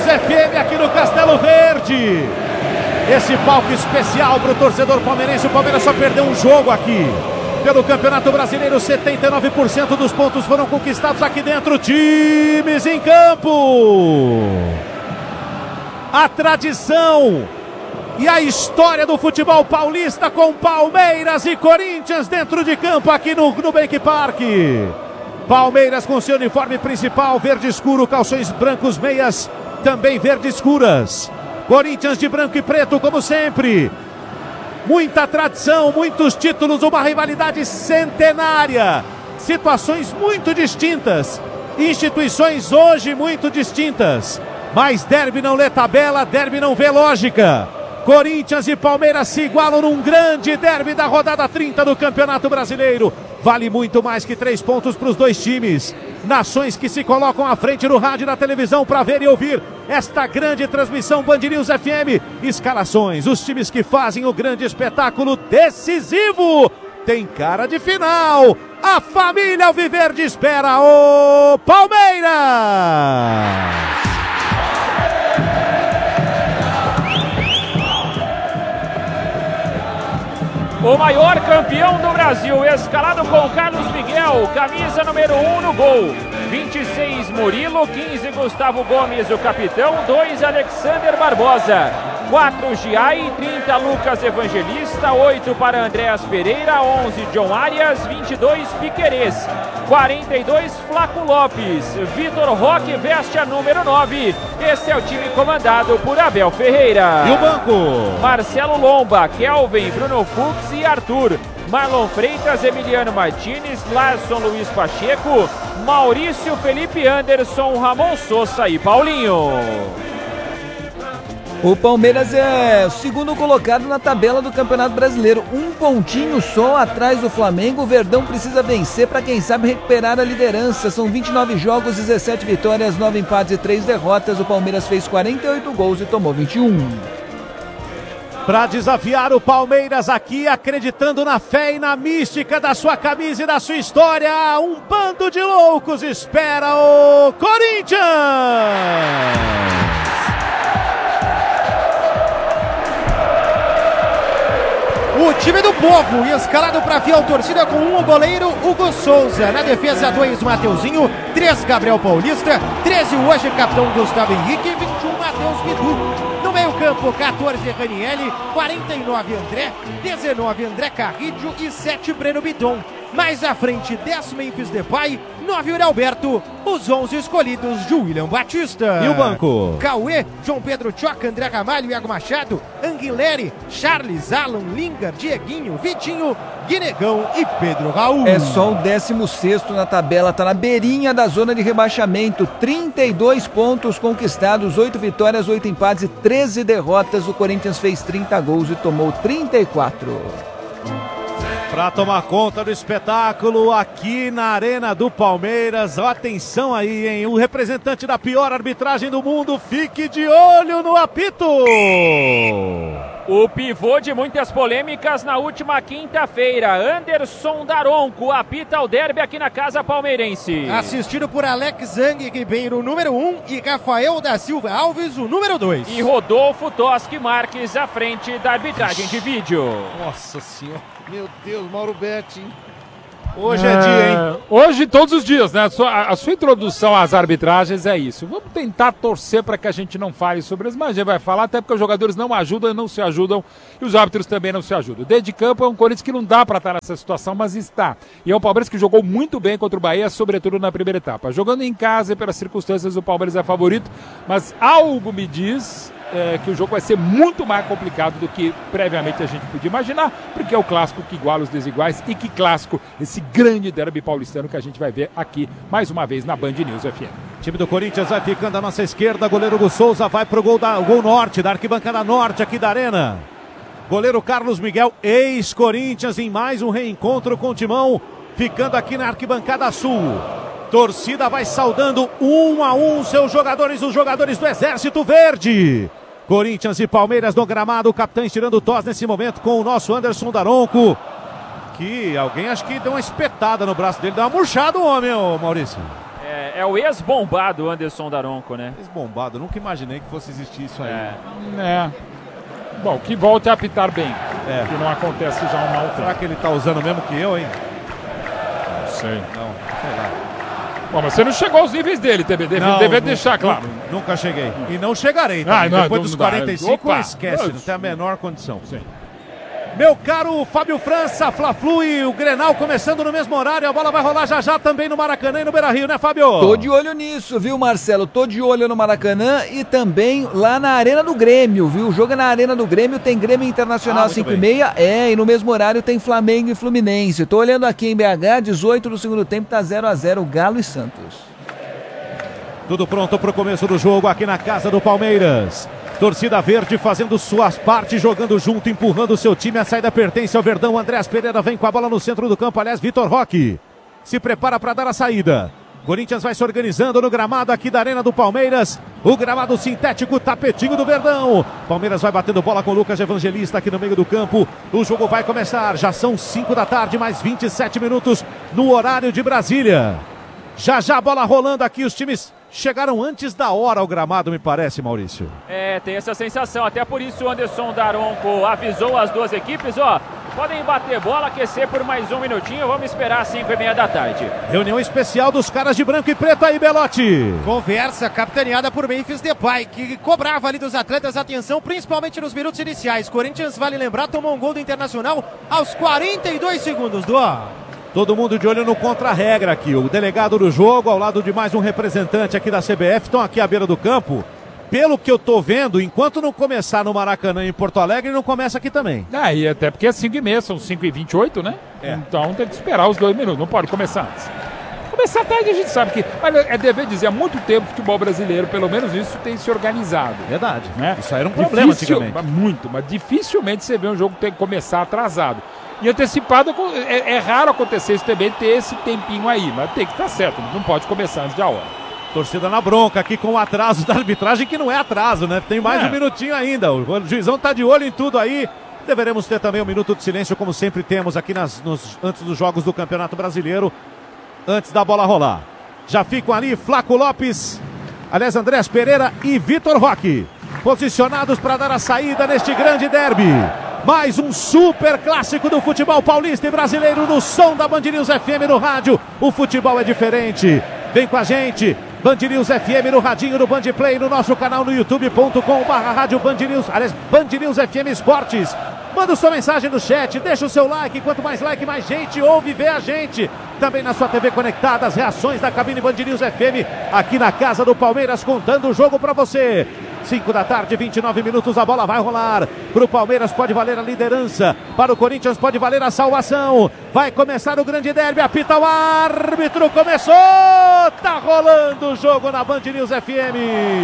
FM aqui no Castelo Verde. Esse palco especial para o torcedor palmeirense. O Palmeiras só perdeu um jogo aqui. Pelo Campeonato Brasileiro, 79% dos pontos foram conquistados aqui dentro. Times em campo. A tradição e a história do futebol paulista com Palmeiras e Corinthians dentro de campo aqui no Nubank Park. Palmeiras com seu uniforme principal, verde escuro, calções brancos, meias também verde escuras. Corinthians de branco e preto, como sempre. Muita tradição, muitos títulos, uma rivalidade centenária. Situações muito distintas. Instituições hoje muito distintas. Mas derby não lê tabela, derby não vê lógica. Corinthians e Palmeiras se igualam num grande derby da rodada 30 do Campeonato Brasileiro. Vale muito mais que 3 pontos para os dois times. Nações que se colocam à frente no rádio e na televisão para ver e ouvir esta grande transmissão Band News FM. Escalações, os times que fazem o grande espetáculo decisivo. Tem cara de final. A família alviverde espera o Palmeiras. O maior campeão do Brasil, escalado com Carlos Miguel, camisa número 1 no gol. 26 Murilo, 15 Gustavo Gomes, o capitão, 2 Alexander Barbosa, 4 Giai, 30 Lucas Evangelista, 8 para Andréas Pereira, 11 John Arias, 22 Piquerez, 42 Flaco Lopes, Vitor Roque veste a número 9. Esse é o time comandado por Abel Ferreira. E o banco? Marcelo Lomba, Kelvin, Bruno Fux e Arthur. Marlon Freitas, Emiliano Martins, Larson Luiz Pacheco, Maurício Felipe Anderson, Ramon Sousa e Paulinho. O Palmeiras é o segundo colocado na tabela do Campeonato Brasileiro. Um pontinho só atrás do Flamengo. O Verdão precisa vencer para, quem sabe, recuperar a liderança. São 29 jogos, 17 vitórias, 9 empates e 3 derrotas. O Palmeiras fez 48 gols e tomou 21. Para desafiar o Palmeiras aqui, acreditando na fé e na mística da sua camisa e da sua história, um bando de loucos espera o Corinthians! O time do povo, escalado para fiel torcida com o goleiro Hugo Souza. Na defesa, 2 Mateuzinho, 3 Gabriel Paulista, 13 hoje capitão Gustavo Henrique e 21 Matheus Bidu. No meio campo, 14 Ranielli, 49 André, 19 André Carrillo e 7 Breno Bidon. Mais à frente, 10 Memphis Depay, 9 Uri Alberto, os 11 escolhidos de William Batista. E o banco? Cauê, João Pedro Choca, André Ramalho, Iago Machado, Anguilere, Charles, Alan, Lingar, Dieguinho, Vitinho, Guinegão e Pedro Raul. É só o 16º na tabela, tá na beirinha da zona de rebaixamento. 32 pontos conquistados, 8 vitórias, 8 empates e 13 derrotas. O Corinthians fez 30 gols e tomou 34. Para tomar conta do espetáculo aqui na Arena do Palmeiras. Atenção aí, hein? O representante da pior arbitragem do mundo, fique de olho no apito. O pivô de muitas polêmicas na última quinta-feira, Anderson Daronco, apita o derby aqui na Casa Palmeirense. Assistido por Alex Zang Ribeiro, número 1, e Rafael da Silva Alves, o número 2. E Rodolfo Toschi Marques à frente da arbitragem de vídeo. Nossa senhora, meu Deus, Mauro Betti. Hoje é dia, hein? Hoje, todos os dias, né? A sua introdução às arbitragens é isso. Vamos tentar torcer para que a gente não fale sobre isso, mas a gente vai falar, até porque os jogadores não ajudam, não se ajudam, e os árbitros também não se ajudam. Dentro de campo é um Corinthians que não dá para estar nessa situação, mas está. E é um Palmeiras que jogou muito bem contra o Bahia, sobretudo na primeira etapa. Jogando em casa e pelas circunstâncias, o Palmeiras é favorito, mas algo me diz que o jogo vai ser muito mais complicado do que previamente a gente podia imaginar, porque é o clássico que iguala os desiguais, e que clássico, esse grande derby paulistano que a gente vai ver aqui, mais uma vez, na Band News FM. Time do Corinthians vai ficando à nossa esquerda, goleiro Hugo Souza vai pro gol norte, da arquibancada norte aqui da Arena. Goleiro Carlos Miguel, ex-Corinthians, em mais um reencontro com o Timão, ficando aqui na arquibancada sul. Torcida vai saudando 1 a 1 seus jogadores, os jogadores do Exército Verde. Corinthians e Palmeiras no gramado, o capitão tirando tos nesse momento com o nosso Anderson Daronco. Que alguém acho que deu uma espetada no braço dele, deu uma murchada o homem, ô Maurício. É o ex-bombado Anderson Daronco, né? Ex-bombado, nunca imaginei que fosse existir isso aí. Bom, que volte a apitar bem. Que não acontece já um mau tempo. Será que ele tá usando mesmo que eu, hein? Não sei. Não, sei lá. Bom, mas você não chegou aos níveis dele, TB. Deve deixar claro. Nunca cheguei. E não chegarei. Tá? Depois dos 45, esquece. Não tem a menor condição. Sim. Meu caro Fábio França, Fla-Flu e o Grenal começando no mesmo horário. A bola vai rolar já também no Maracanã e no Beira-Rio, né, Fábio? Tô de olho nisso, viu, Marcelo? Tô de olho no Maracanã e também lá na Arena do Grêmio, viu? O jogo é na Arena do Grêmio, tem Grêmio Internacional 5h30. E no mesmo horário tem Flamengo e Fluminense. Tô olhando aqui em BH, 18 do segundo tempo, tá 0x0 Galo e Santos. Tudo pronto pro começo do jogo aqui na casa do Palmeiras. Torcida verde fazendo suas partes, jogando junto, empurrando o seu time. A saída pertence ao Verdão. Andrés Pereira vem com a bola no centro do campo. Aliás, Vitor Roque se prepara para dar a saída. Corinthians vai se organizando no gramado aqui da Arena do Palmeiras. O gramado sintético, tapetinho do Verdão. Palmeiras vai batendo bola com o Lucas Evangelista aqui no meio do campo. O jogo vai começar. Já são 5 da tarde, mais 27 minutos no horário de Brasília. Já a bola rolando aqui, os times chegaram antes da hora ao gramado, me parece, Maurício. Tem essa sensação, até por isso o Anderson Daronco avisou as duas equipes, podem bater bola, aquecer por mais um minutinho, vamos esperar às 5h30 da tarde. Reunião especial dos caras de branco e preto aí, Belotti. Conversa capitaneada por Memphis Depay, que cobrava ali dos atletas atenção, principalmente nos minutos iniciais. Corinthians, vale lembrar, tomou um gol do Internacional aos 42 segundos do Todo mundo de olho no contra-regra aqui. O delegado do jogo, ao lado de mais um representante aqui da CBF, estão aqui à beira do campo. Pelo que eu tô vendo, enquanto não começar no Maracanã em Porto Alegre, não começa aqui também. E até porque é 5h30, são 5h28, né? Então tem que esperar os 2 minutos, não pode começar antes. Começar tarde a gente sabe que... Mas é dever dizer, há muito tempo o futebol brasileiro, pelo menos isso, tem se organizado. Verdade. Né? Isso aí era um problema antigamente. Mas dificilmente você vê um jogo ter que começar atrasado. E antecipado, é raro acontecer isso também, ter esse tempinho aí, mas tem que estar certo, não pode começar antes da hora. Torcida na bronca aqui com o atraso da arbitragem, que não é atraso, né? Tem mais um minutinho ainda, o juizão tá de olho em tudo aí. Deveremos ter também um minuto de silêncio, como sempre temos aqui antes dos jogos do Campeonato Brasileiro, antes da bola rolar. Já ficam ali Flaco Lopes, aliás, Andrés Pereira e Vitor Roque, posicionados para dar a saída neste grande derby. Mais um super clássico do futebol paulista e brasileiro no som da Band News FM no rádio. O futebol é diferente. Vem com a gente. Band News FM no radinho do Band Play, no nosso canal no youtube.com/rádio Band News, aliás, Band News FM Esportes. Manda sua mensagem no chat, deixa o seu like. Quanto mais like, mais gente ouve e vê a gente. Também na sua TV conectada, as reações da cabine Band News FM aqui na casa do Palmeiras, contando o jogo pra você. 5 da tarde, 29 minutos, a bola vai rolar. Para o Palmeiras pode valer a liderança. Para o Corinthians pode valer a salvação. Vai começar o grande derby, apita o árbitro, começou! Tá rolando o jogo na Band News FM.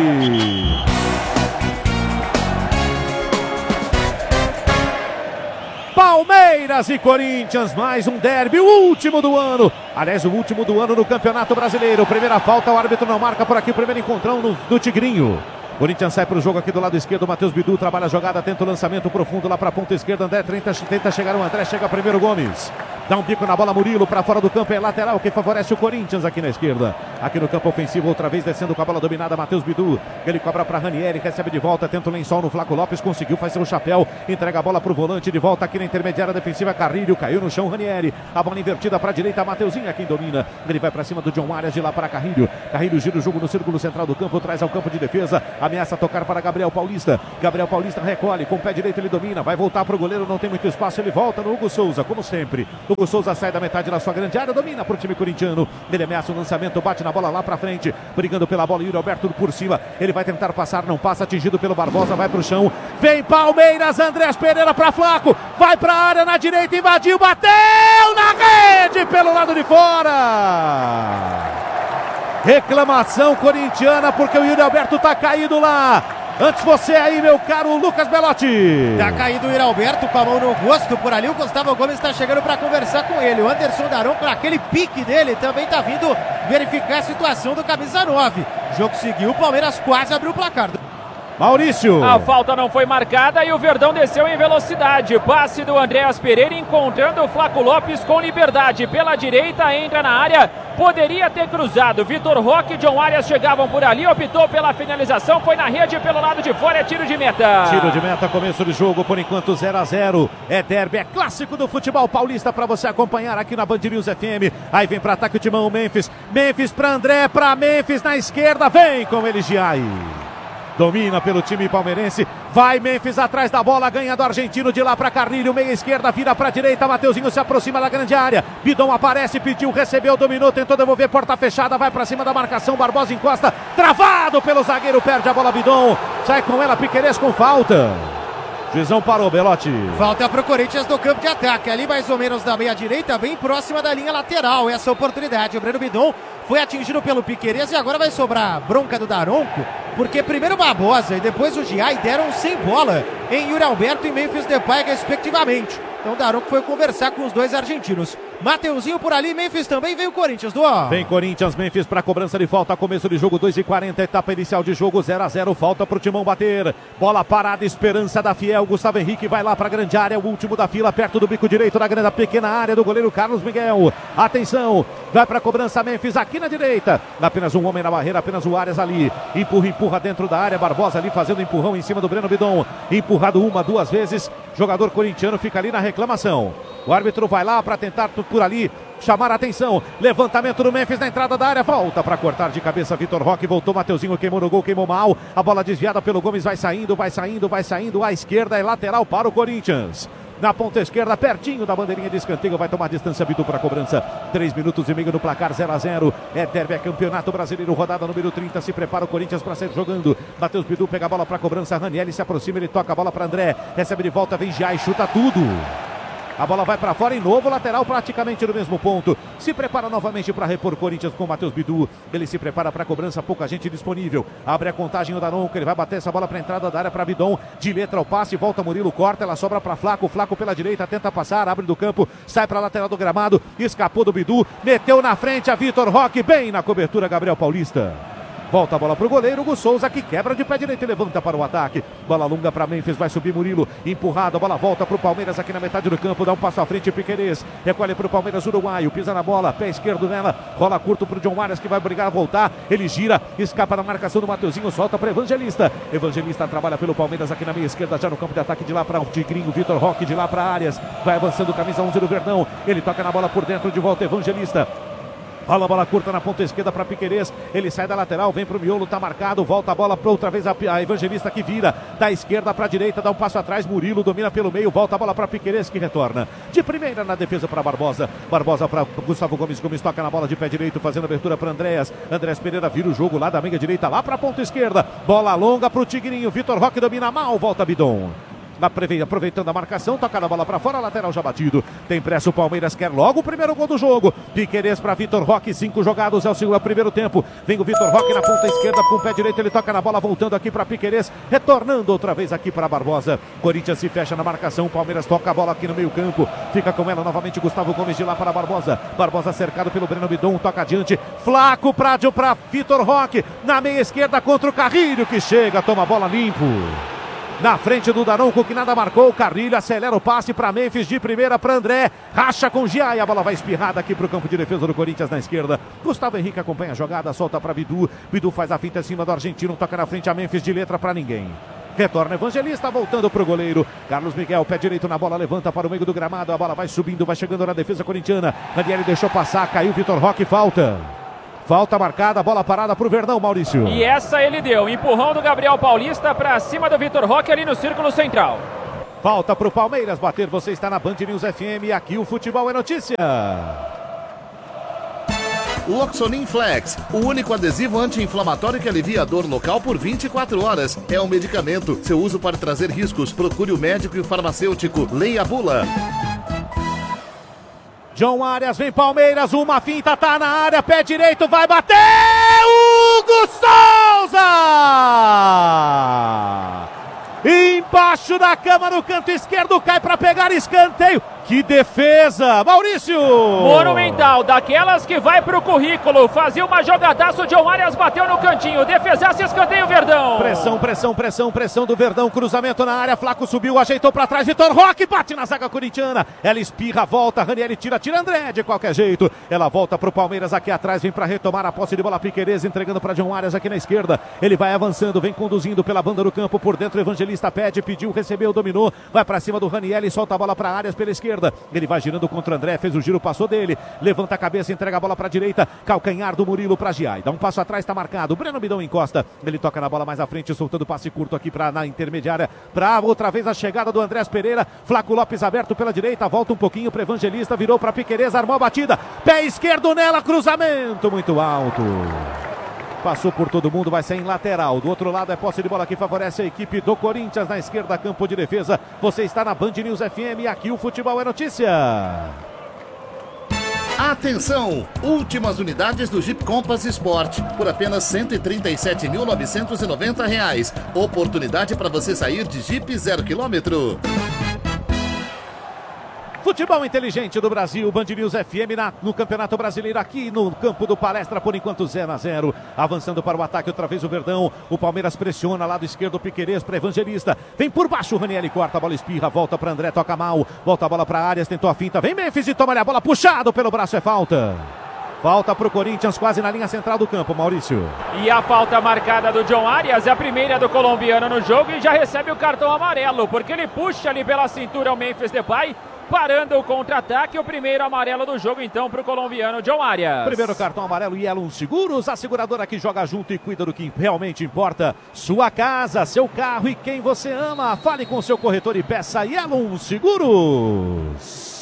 Palmeiras e Corinthians, mais um derby, o último do ano. Aliás, o último do ano no Campeonato Brasileiro. Primeira falta, o árbitro não marca por aqui, o primeiro encontrão do Tigrinho. Corinthians sai para o jogo aqui do lado esquerdo, Matheus Bidu trabalha a jogada, tenta o lançamento profundo lá para a ponta esquerda, André tenta chegar o André, chega primeiro Gomes. Dá um bico na bola, Murilo para fora do campo, é lateral que favorece o Corinthians aqui na esquerda. Aqui no campo ofensivo, outra vez descendo com a bola dominada, Matheus Bidu. Ele cobra para Ranieri, recebe de volta, tenta o lençol no Flaco Lopes, conseguiu, faz seu chapéu, entrega a bola para o volante, de volta aqui na intermediária defensiva, Carrilho, caiu no chão, Ranieri. A bola invertida para a direita, Mateuzinho quem domina. Ele vai para cima do John Arias, de lá para Carrilho. Carrilho gira o jogo no círculo central do campo, traz ao campo de defesa, ameaça tocar para Gabriel Paulista. Gabriel Paulista recolhe, com o pé direito ele domina, vai voltar para o goleiro, não tem muito espaço, ele volta no Hugo Souza, como sempre. Hugo Souza sai da metade na sua grande área, domina para o time corintiano. Ele ameaça o lançamento, bate na bola lá para frente, brigando pela bola, Yuri Alberto por cima. Ele vai tentar passar, não passa, atingido pelo Barbosa, vai para o chão. Vem Palmeiras, Andrés Pereira para Flaco, vai para a área na direita, invadiu, bateu na rede pelo lado de fora. Reclamação corintiana porque o Yuri Alberto tá caído lá. Antes você aí, meu caro Lucas Belotti. Tá caído o Yuri Alberto com a mão no rosto por ali. O Gustavo Gomes está chegando para conversar com ele. O Anderson Daronco, para aquele pique dele, também tá vindo verificar a situação do camisa 9. O jogo seguiu, o Palmeiras quase abriu o placar. Maurício. A falta não foi marcada e o Verdão desceu em velocidade. Passe do Andréas Pereira encontrando o Flaco Lopes com liberdade. Pela direita, entra na área. Poderia ter cruzado. Vitor Roque e John Arias chegavam por ali. Optou pela finalização. Foi na rede pelo lado de fora. É tiro de meta. Tiro de meta, começo do jogo. Por enquanto 0-0. É derby, é clássico do futebol paulista para você acompanhar aqui na Band News FM. Aí vem para ataque o timão Memphis. Memphis para André, para Memphis na esquerda. Vem com ele, Giai. Domina pelo time palmeirense, vai Memphis atrás da bola, ganha do argentino de lá para Carrilho, meia esquerda, vira para direita, Mateuzinho se aproxima da grande área, Bidon aparece, pediu, recebeu, dominou, tentou devolver, porta fechada, vai para cima da marcação, Barbosa encosta, travado pelo zagueiro, perde a bola Bidon, sai com ela Piquerez com falta. Juizão parou, Belotti. Falta pro Corinthians no campo de ataque, ali mais ou menos da meia direita, bem próxima da linha lateral, essa oportunidade, o Breno Bidon foi atingido pelo Piquerez e agora vai sobrar bronca do Daronco, porque primeiro Barbosa e depois o Giai deram sem bola em Yuri Alberto e Memphis Depay respectivamente. Então o Daronco foi conversar com os dois argentinos. Mateuzinho por ali, Memphis também, vem o Corinthians, Duó. Vem Corinthians, Memphis para cobrança de falta, começo de jogo 2:40, etapa inicial de jogo 0-0, falta pro Timão bater. Bola parada, esperança da Fiel, Gustavo Henrique vai lá pra grande área, o último da fila, perto do bico direito da grande pequena área do goleiro Carlos Miguel. Atenção, vai pra cobrança Memphis aqui na direita, apenas um homem na barreira, apenas o Arias ali, empurra dentro da área, Barbosa ali fazendo empurrão em cima do Breno Bidon, empurrado uma, duas vezes, jogador corintiano fica ali na reclamação. O árbitro vai lá para tentar por ali chamar a atenção. Levantamento do Memphis na entrada da área. Volta para cortar de cabeça Vitor Roque. Voltou Mateuzinho, queimou no gol, queimou mal. A bola desviada pelo Gomes. Vai saindo. À esquerda é lateral para o Corinthians. Na ponta esquerda, pertinho da bandeirinha de escanteio, vai tomar distância Bidu para a cobrança. 3 minutos e meio no placar, 0-0. É derby, é campeonato brasileiro, rodada número 30. Se prepara o Corinthians para sair jogando. Matheus Bidu pega a bola para a cobrança. Ranieri se aproxima, ele toca a bola para André. Recebe de volta, vem Giai, chuta tudo. A bola vai para fora e novo lateral praticamente no mesmo ponto. Se prepara novamente para repor Corinthians com o Matheus Bidu. Ele se prepara para a cobrança, pouca gente disponível. Abre a contagem o Daronco, ele vai bater essa bola para a entrada da área para Bidon. De letra ao passe, volta Murilo, corta, ela sobra para Flaco. Flaco pela direita, tenta passar, abre do campo, sai para a lateral do gramado. Escapou do Bidu, meteu na frente a Vitor Roque, bem na cobertura Gabriel Paulista. Volta a bola para o goleiro, Hugo Souza, que quebra de pé direito e levanta para o ataque. Bola longa para Memphis, vai subir Murilo, empurrado, a bola volta para o Palmeiras aqui na metade do campo, dá um passo à frente, Piquerez, recolhe para o Palmeiras uruguaio, pisa na bola, pé esquerdo nela, rola curto para o John Arias, que vai brigar a voltar, ele gira, escapa na marcação do Mateuzinho, solta para Evangelista. Evangelista trabalha pelo Palmeiras aqui na meia esquerda, já no campo de ataque, de lá para o Tigrinho, Vitor Roque, de lá para Arias, vai avançando, camisa 11 do Verdão, ele toca na bola por dentro, de volta Evangelista. Rola a bola curta na ponta esquerda para Piquerez. Ele sai da lateral, vem para o miolo, tá marcado. Volta a bola para outra vez a Evangelista, que vira da esquerda para a direita, dá um passo atrás. Murilo domina pelo meio, volta a bola para Piquerez, que retorna de primeira na defesa para Barbosa. Barbosa para Gustavo Gomes. Gomes toca na bola de pé direito, fazendo abertura para Andréas. Andréas Pereira vira o jogo lá da meia direita, lá para a ponta esquerda. Bola longa para o Tigrinho. Vitor Roque domina mal, volta Bidon. Aproveitando a marcação, toca a bola para fora, lateral já batido. Tem pressa o Palmeiras, quer logo o primeiro gol do jogo. Piquerez para Vitor Roque, 5 jogados, é o primeiro tempo. Vem o Vitor Roque na ponta esquerda, com o pé direito, ele toca na bola, voltando aqui para Piquerez, retornando outra vez aqui para Barbosa. Corinthians se fecha na marcação, Palmeiras toca a bola aqui no meio campo, fica com ela novamente Gustavo Gomes, de lá para Barbosa. Barbosa cercado pelo Breno Bidon, toca adiante, Flaco para Vitor Roque, na meia esquerda contra o Carrilho, que chega, toma a bola limpo. Na frente do Daronco, que nada marcou, o Carrilho acelera o passe para Memphis, de primeira para André, racha com Giai, a bola vai espirrada aqui para o campo de defesa do Corinthians na esquerda. Gustavo Henrique acompanha a jogada, solta para Bidu, Bidu faz a finta em cima do argentino, toca na frente a Memphis, de letra para ninguém. Retorna Evangelista, voltando para o goleiro. Carlos Miguel, pé direito na bola, levanta para o meio do gramado, a bola vai subindo, vai chegando na defesa corintiana. Ranieri deixou passar, caiu Vitor Roque, falta. Falta marcada, bola parada para o Verdão, Maurício. E essa ele deu, empurrão do Gabriel Paulista para cima do Vitor Roque ali no círculo central. Falta para o Palmeiras bater, você está na Band News FM e aqui o futebol é notícia. Loxonin Flex, o único adesivo anti-inflamatório que alivia a dor local por 24 horas. É um medicamento, seu uso pode trazer riscos, procure o médico e o farmacêutico, leia a bula. John Arias, vem Palmeiras, uma finta, tá na área, pé direito, vai bater, Hugo Souza! Embaixo da cama, no canto esquerdo, cai para pegar escanteio, Que defesa, Maurício! Monumental, daquelas que vai pro currículo. Fazia uma jogadaço, John Arias bateu no cantinho. Defesasse, escanteio, Verdão. Pressão do Verdão. Cruzamento na área, Flaco subiu, ajeitou pra trás. Vitor Roque bate na zaga corintiana. Ela espirra, volta, Ranieri tira André de qualquer jeito. Ela volta pro Palmeiras aqui atrás, vem pra retomar a posse de bola. Piquerez entregando pra John Arias aqui na esquerda. Ele vai avançando, vem conduzindo pela banda do campo. Por dentro, Evangelista pede, pediu, recebeu, dominou. Vai pra cima do Ranieri, solta a bola pra Arias pela esquerda. Ele vai girando contra o André, fez o giro, passou dele, levanta a cabeça, entrega a bola para a direita, calcanhar do Murilo para Giai, dá um passo atrás, está marcado, Breno Bidão encosta, ele toca na bola mais à frente, soltando passe curto aqui na intermediária, para outra vez a chegada do Andrés Pereira, Flaco Lopes aberto pela direita, volta um pouquinho para Evangelista, virou para Piquerez, armou a batida, pé esquerdo nela, cruzamento muito alto. Passou por todo mundo, vai sair em lateral. Do outro lado é posse de bola que favorece a equipe do Corinthians. Na esquerda, campo de defesa. Você está na Band News FM. Aqui o futebol é notícia. Atenção! Últimas unidades do Jeep Compass Sport por apenas R$ 137.990. Oportunidade para você sair de Jeep 0 km. Futebol inteligente do Brasil, Band News FM no Campeonato Brasileiro, aqui no campo do Palestra, por enquanto 0-0. Avançando para o ataque, outra vez o Verdão. O Palmeiras pressiona, lado esquerdo, Piquerez para Evangelista. Vem por baixo, o Ranieri corta, a bola espirra, volta para André, toca mal. Volta a bola para Arias, tentou a finta. Vem Memphis e toma-lhe a bola, puxado pelo braço, é falta. Falta para o Corinthians, quase na linha central do campo, Maurício. E a falta marcada do John Arias, a primeira do colombiano no jogo, e já recebe o cartão amarelo, porque ele puxa ali pela cintura o Memphis Depay, parando o contra-ataque. O primeiro amarelo do jogo, então, para o colombiano John Arias. Primeiro cartão amarelo, Yellow Seguros, a seguradora que joga junto e cuida do que realmente importa. Sua casa, seu carro e quem você ama. Fale com seu corretor e peça Yellow Seguros.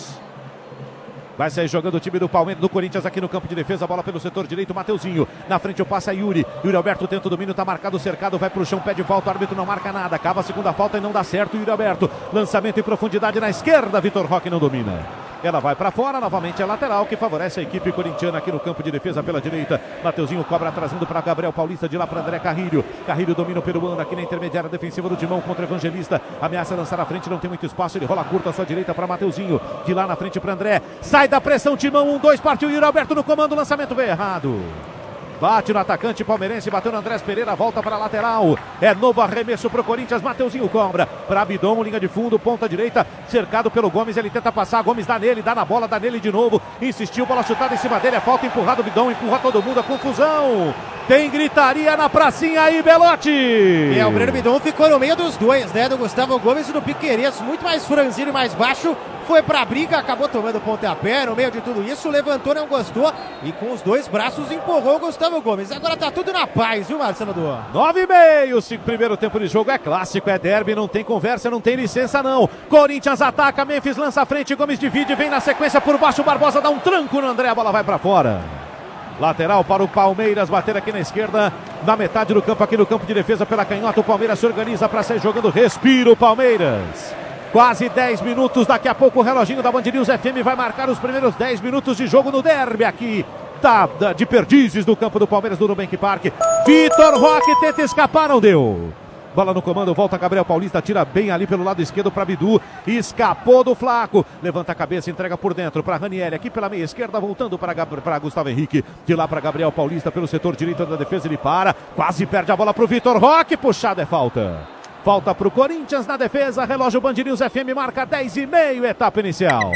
Vai sair jogando o time do Palmeiras, do Corinthians aqui no campo de defesa. Bola pelo setor direito, Mateuzinho. Na frente o passe é Yuri. Yuri Alberto tenta o domínio, tá marcado, cercado, vai pro chão, pede falta, o árbitro não marca nada. Acaba a segunda falta e não dá certo. Yuri Alberto, lançamento em profundidade na esquerda, Vitor Roque não domina. Ela vai para fora, novamente é lateral, que favorece a equipe corintiana aqui no campo de defesa pela direita. Mateuzinho cobra, trazendo para Gabriel Paulista, de lá para André Carrilho. Carrilho domina o peruano aqui na intermediária defensiva do Timão contra Evangelista. Ameaça lançar na frente, não tem muito espaço, ele rola curto à sua direita para Mateuzinho. De lá na frente para André. Sai da pressão, Timão, 1-2, partiu Yuri Alberto no comando, o lançamento veio errado. Bate no atacante palmeirense, bateu no Andrés Pereira, volta para a lateral. É novo arremesso para o Corinthians, Mateuzinho cobra. Para Bidon, linha de fundo, ponta direita, cercado pelo Gomes, ele tenta passar, Gomes dá nele, dá na bola, dá nele de novo. Insistiu, bola chutada em cima dele, é falta, empurrado Bidon, empurra todo mundo, a confusão. Tem gritaria na pracinha aí, Belotti. E o Breno Bidon ficou no meio dos dois, né? Do Gustavo Gomes e do Piquerez, muito mais franzino e mais baixo. Foi pra briga, acabou tomando pontapé no meio de tudo isso, levantou, não gostou e com os dois braços empurrou o Gustavo Gomes. Agora tá tudo na paz, viu, Marcelo Duan? 9:30, primeiro tempo de jogo, é clássico, é derby, não tem conversa, não tem licença não. Corinthians ataca, Memphis lança a frente, Gomes divide, vem na sequência por baixo, Barbosa dá um tranco no André, a bola vai pra fora. Lateral para o Palmeiras, bater aqui na esquerda, na metade do campo, aqui no campo de defesa pela canhota, o Palmeiras se organiza para sair jogando, respira o Palmeiras. Quase 10 minutos, daqui a pouco o reloginho da Band News FM vai marcar os primeiros 10 minutos de jogo no derby aqui de Perdizes, do campo do Palmeiras, do Nubank Park. Vitor Roque tenta escapar, não deu. Bola no comando, volta Gabriel Paulista, tira bem ali pelo lado esquerdo para Bidu, escapou do Flaco, levanta a cabeça, entrega por dentro para Ranieri, aqui pela meia esquerda, voltando para Gustavo Henrique, de lá para Gabriel Paulista pelo setor direito da defesa, ele para, quase perde a bola para o Vitor Roque, puxada é falta. Falta para o Corinthians na defesa, relógio Band News FM marca 10:30, etapa inicial.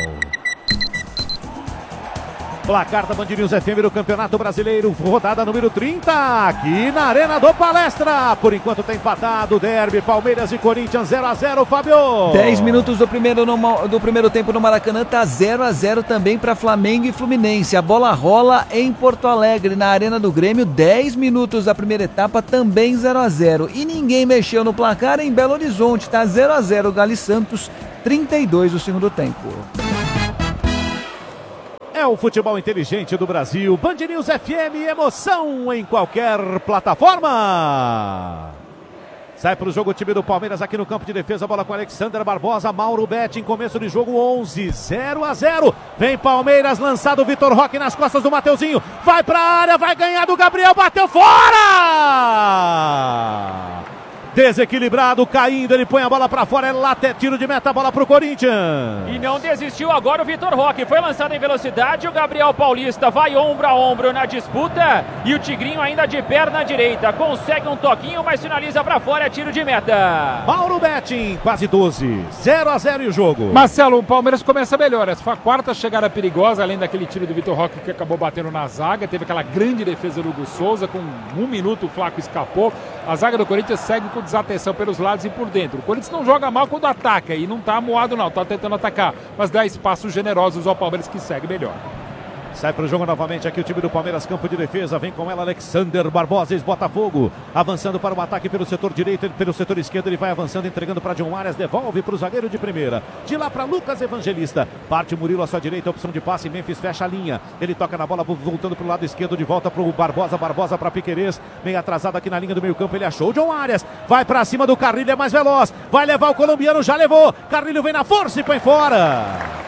Placar da Band News FM do Campeonato Brasileiro, rodada número 30, aqui na Arena do Palestra. Por enquanto está empatado o derby, Palmeiras e Corinthians 0-0, Fábio. 10 minutos do primeiro tempo no Maracanã, tá 0-0 também para Flamengo e Fluminense. A bola rola em Porto Alegre, na Arena do Grêmio, 10 minutos da primeira etapa, também 0-0. E ninguém mexeu no placar em Belo Horizonte, tá 0-0, Galo e Santos, 32 o segundo tempo. É o futebol inteligente do Brasil. Band News FM, emoção em qualquer plataforma. Sai para o jogo o time do Palmeiras aqui no campo de defesa. Bola com Alexander Barbosa, Mauro Betting. Começo de jogo 11, 0-0. Vem Palmeiras, lançado Vitor Roque nas costas do Mateuzinho. Vai para a área, vai ganhar do Gabriel, bateu fora! Desequilibrado, caindo, ele põe a bola pra fora, tiro de meta, bola pro Corinthians. E não desistiu agora o Vitor Roque, foi lançado em velocidade, o Gabriel Paulista vai ombro a ombro na disputa e o Tigrinho ainda de perna direita, consegue um toquinho, mas finaliza pra fora, tiro de meta. Mauro Betting, quase 12, 0-0 o jogo. Marcelo, o Palmeiras começa melhor, essa foi a quarta chegada perigosa, além daquele tiro do Vitor Roque que acabou batendo na zaga, teve aquela grande defesa do Hugo Souza, com 1 minuto o Flaco escapou, a zaga do Corinthians segue com desatenção pelos lados e por dentro. O Corinthians não joga mal quando ataca e não tá amuado não, tá tentando atacar, mas dá espaços generosos ao Palmeiras que segue melhor. Sai para o jogo novamente aqui o time do Palmeiras, campo de defesa, vem com ela Alexander Barbosa, ex-Botafogo, avançando para o ataque pelo setor direito, pelo setor esquerdo, ele vai avançando, entregando para John Arias, devolve para o zagueiro de primeira, de lá para Lucas Evangelista, parte Murilo à sua direita, opção de passe, Memphis fecha a linha, ele toca na bola, voltando para o lado esquerdo, de volta para o Barbosa para Piquerez, meio atrasado aqui na linha do meio campo, ele achou o John Arias, vai para cima do Carrilho, é mais veloz, vai levar o colombiano, já levou, Carrilho vem na força e põe fora.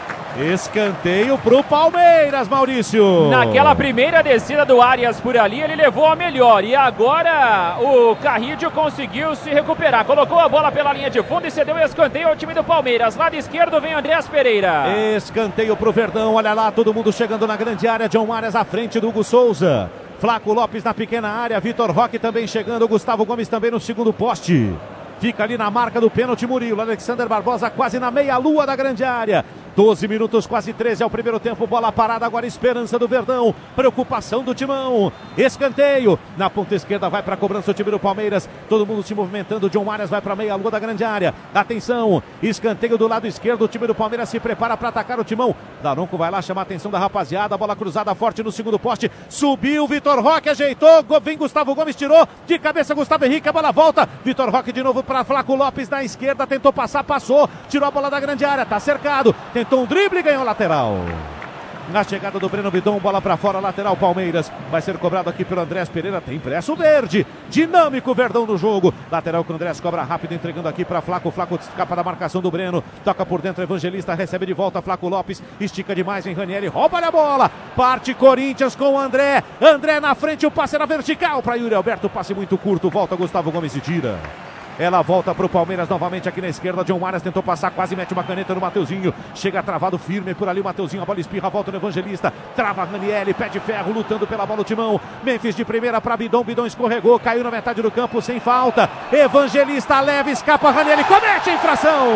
Escanteio pro Palmeiras, Maurício. Naquela primeira descida do Arias por ali, ele levou a melhor. E agora o Carrillo conseguiu se recuperar. Colocou a bola pela linha de fundo e cedeu o escanteio ao time do Palmeiras. Lado esquerdo vem Andréas Pereira. Escanteio pro Verdão, olha lá, todo mundo chegando na grande área. John Arias à frente do Hugo Souza. Flaco Lopes na pequena área, Vitor Roque também chegando, Gustavo Gomes também no segundo poste. Fica ali na marca do pênalti Murilo, Alexander Barbosa quase na meia-lua da grande área. 12 minutos, quase 13 é o primeiro tempo, bola parada, agora esperança do Verdão, preocupação do Timão, escanteio, na ponta esquerda vai para a cobrança o time do Palmeiras, todo mundo se movimentando, John Arias vai para a meia-lua da grande área, atenção, escanteio do lado esquerdo, o time do Palmeiras se prepara para atacar o Timão, Daronco vai lá chamar a atenção da rapaziada, bola cruzada forte no segundo poste, subiu, Vitor Roque ajeitou, vem Gustavo Gomes, tirou, de cabeça Gustavo Henrique, a bola volta, Vitor Roque de novo para Flaco Lopes na esquerda, tentou passar, passou, tirou a bola da grande área, tá cercado, tentou um drible e ganhou lateral. Na chegada do Breno Bidon, bola para fora, lateral Palmeiras. Vai ser cobrado aqui pelo Andréas Pereira. Tem preço verde. Dinâmico Verdão no jogo. Lateral que o Andréas cobra rápido, entregando aqui para Flaco. Flaco escapa da marcação do Breno. Toca por dentro, Evangelista recebe de volta. Flaco Lopes estica demais em Ranieri. Rouba a bola. Parte Corinthians com o André. André na frente, o passe na vertical para Yuri Alberto. Passe muito curto. Volta Gustavo Gomes e tira. Ela volta para o Palmeiras novamente aqui na esquerda. John Arias tentou passar, quase mete uma caneta no Mateuzinho. Chega travado firme por ali o Mateuzinho. A bola espirra, volta no Evangelista. Trava Ranieri, pé de ferro, lutando pela bola o Timão. Memphis de primeira para Bidon. Bidon escorregou, caiu na metade do campo sem falta. Evangelista leva, escapa Ranieri, comete a infração.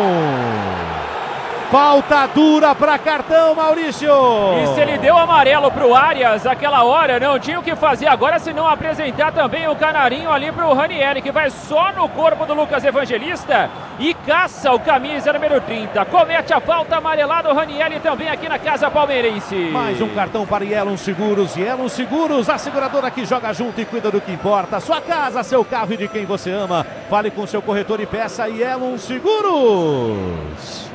Falta dura para cartão, Maurício. E se ele deu amarelo pro Arias, aquela hora não tinha o que fazer agora se não apresentar também o canarinho ali pro Ranieri, que vai só no corpo do Lucas Evangelista e caça o camisa número 30. Comete a falta amarelada o Ranieri também aqui na casa palmeirense. Mais um cartão para Yellow Seguros. Yellow Seguros, a seguradora que joga junto e cuida do que importa. Sua casa, seu carro e de quem você ama. Fale com seu corretor e peça Yellow Seguros.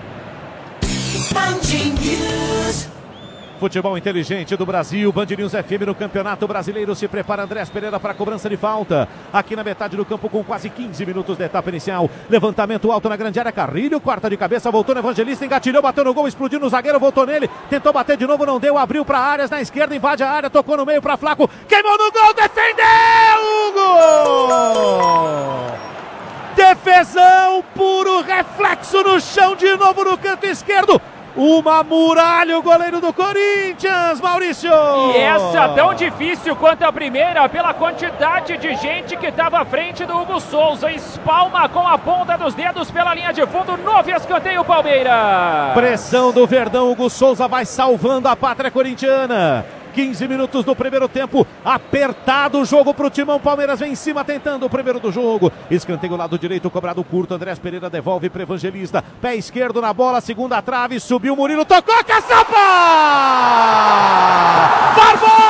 Futebol inteligente do Brasil, Band News FM no Campeonato Brasileiro, se prepara Andréas Pereira para a cobrança de falta, aqui na metade do campo com quase 15 minutos da etapa inicial, levantamento alto na grande área, Carrilho, quarta de cabeça, voltou no Evangelista, engatilhou, bateu no gol, explodiu no zagueiro, voltou nele, tentou bater de novo, não deu, abriu para Arias na esquerda, invade a área, tocou no meio para Flaco, queimou no gol, defendeu, gol! Defesão, puro reflexo no chão, de novo no canto esquerdo. Uma muralha, o goleiro do Corinthians, Maurício! E essa tão difícil quanto a primeira, pela quantidade de gente que estava à frente do Hugo Souza. Espalma com a ponta dos dedos pela linha de fundo, novo escanteio Palmeiras. Pressão do Verdão, Hugo Souza vai salvando a pátria corintiana. 15 minutos do primeiro tempo, apertado o jogo pro Timão, Palmeiras vem em cima tentando o primeiro do jogo, escanteio lado direito, cobrado curto, Andréas Pereira devolve para Evangelista, pé esquerdo na bola, segunda trave, subiu Murilo, tocou, caçapa! Barbosa!